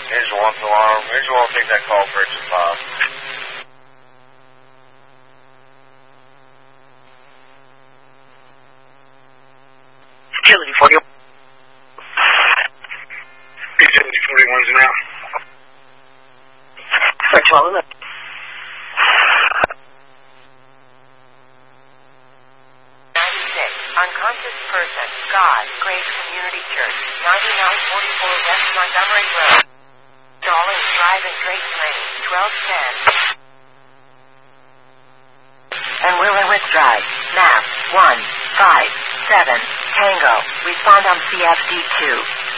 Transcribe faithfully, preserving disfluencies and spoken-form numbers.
Visual on alarm. Visual, I'll take that call for exit five. Agility forty. Agility forty-one's now. For twelve eleven. ninety-six, unconscious person, God, Grace Community Church, ninety-nine forty-four West Montgomery Road. Stallings Drive and Drayton Lane, twelve ten. And Willerwick Drive, map, one five seven, Tango, respond on C F D two.